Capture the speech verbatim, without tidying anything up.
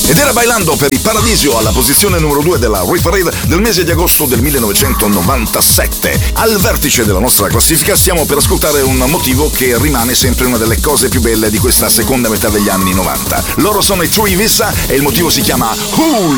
Ed era Bailando per il Paradiso alla posizione numero due della Rit Parade del mese di agosto del millenovecentonovantasette. Al vertice della nostra classifica stiamo per ascoltare un motivo che rimane sempre una delle cose più belle di questa seconda metà degli anni novanta. Loro sono i Trevis e il motivo si chiama Who.